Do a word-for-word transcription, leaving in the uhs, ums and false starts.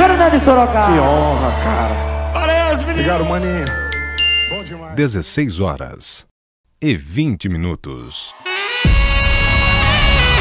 Fernando de Sorocaba. Que honra, cara. Valeu, meninos. Obrigado, maninho. Bom demais. dezesseis horas e vinte minutos.